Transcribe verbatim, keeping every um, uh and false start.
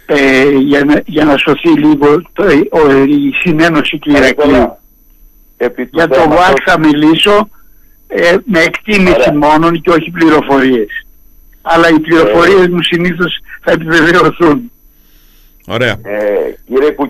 ε, για, να, για να σωθεί λίγο το, ο, η συνένωση του Ηρακλείου. Για το ΒΑΚ θα μιλήσω ε, με εκτίμηση Άρα. μόνον και όχι πληροφορίες. Αλλά οι πληροφορίες ε... μου συνήθως θα επιβεβαιωθούν. Ωραία. Ε, κύριε